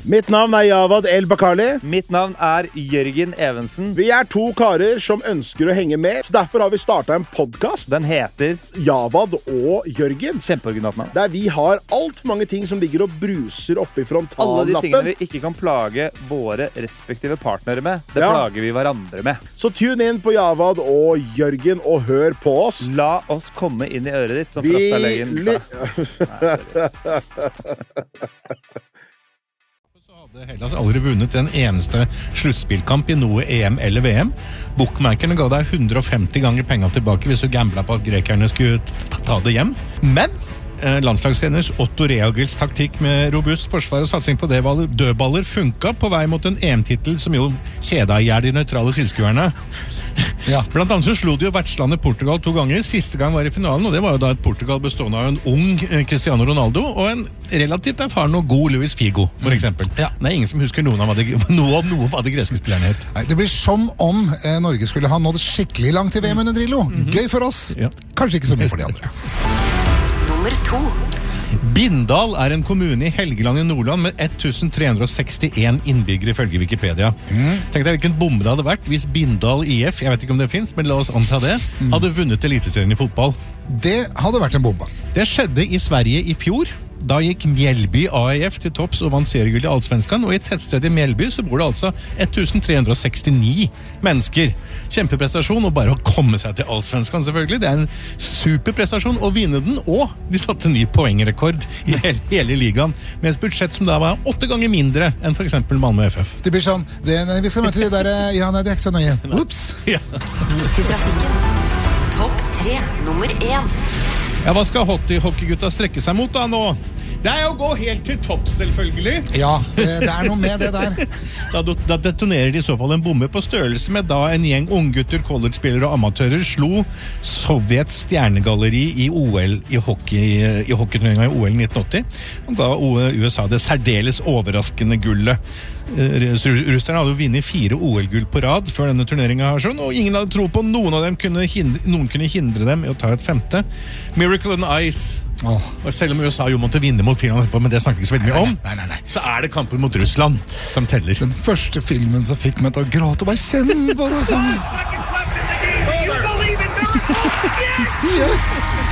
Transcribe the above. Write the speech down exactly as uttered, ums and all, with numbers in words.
Mitt navn er Javad El Bakali. Mitt navn er Jørgen Evensen. Vi er to karer som ønsker å henge med, så derfor har vi startet en podcast. Den heter Javad og Jørgen. Kjempeoriginalt navn. Der vi har alt for mange ting som ligger og bruser oppe i frontallappen. Alle de tingene vi ikke kan plage våre respektive partnere med, det ja. plager vi hverandre med. Så tune inn på Javad og Jørgen og hør på oss. La oss komme inn i øret ditt, som Frastalegen sa. Så hadde Hellas aldri vunnet en eneste sluttspillkamp i noe E M eller V M. Bookmakerne ga deg hundre og femti ganger penger tilbake hvis du gamblet på at grekerne skulle ta det hjem. Men landslagstreners Otto Rehagels taktikk med robust forsvar og satsing på dødballer funka på vei mot en E M-titel som jo kjeda i hjel de nøytrale tilskuerne. Ja. Blant annet så slo de jo vertslandet Portugal to ganger. Siste gang var i finalen, og det var jo da et Portugal bestående av en ung Cristiano Ronaldo og en relativt erfaren og god Luis Figo, for eksempel. Ja. Det er ingen som husker noen av hva det, noe om noe av det greske spillerne het. Nei, det blir som om eh, Norge skulle ha nådd skikkelig langt i V M under Drillo. Mm-hmm. Gøy for oss, ja. Kanskje ikke så mye for de andre. Nummer to. Bindal er en kommune i Helgeland i Nordland med ett tusen tre hundre og sekstien innbyggere ifølge Wikipedia. Mm. Tenk deg hvilken bombe det hadde vært hvis Bindal I F, jeg vet ikke om det finnes, men la oss anta det, mm. hadde vunnet eliteserien i fotball. Det hadde vært en bombe. Det skjedde i Sverige i fjor. Da gikk Mjällby A I F til topps og vant seriegull i Allsvenskan, og i tettstedet Mjällby så bor det altså ett tusen tre hundre og sekstini mennesker. Kjempeprestasjon, og bare å komme seg til Allsvenskan selvfølgelig. Det er en superprestasjon å vinne den, og de satte ny poengrekord i hele, hele ligaen, med et budsjett som da var åtte ganger mindre enn for eksempel Malmö F F. Det blir sånn, det, vi skal møte de der, ja, nei, det er ikke så nøye. Ups! Ja. Midt i trafikken. Topp tre, nummer én. Ja, hva skal hockeygutta strekke seg mot da nå? Det er jo å gå helt til topp, selvfølgelig. Ja, det er noe med det der. Da, da detonerer de i så fall en bombe på størrelse med da en gjeng unggutter, college-spillere og amatører slo Sovjets stjernegalleri i O L i hockey, i hockeyturneringen i O L nitten åtti, og ga U S A det særdeles overraskende gullet. Russerne hadde jo vunnet fire O L-gull på rad før denne turneringen her sånn, og ingen hadde tro på noen av dem kunne hindre, noen kunne hindre dem i å ta et femte. Miracle on Ice. Oh. Og selv om U S A jo måtte vinne mot Finland etterpå, men det snakker vi ikke så veldig mye om, nei, nei, nei. Så er det kampen mot Russland som teller. Den første filmen som fikk meg til å gråte og bare kjenne på det sånn. Yes!